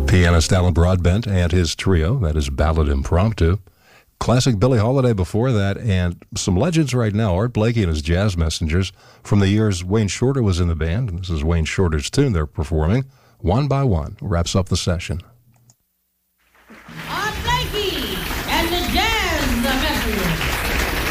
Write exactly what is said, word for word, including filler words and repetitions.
Pianist Alan Broadbent and his trio, that is Ballad Impromptu. Classic Billie Holiday before that, and some legends right now, Art Blakey and his Jazz Messengers from the years Wayne Shorter was in the band. This is Wayne Shorter's tune they're performing. One by One wraps up the session.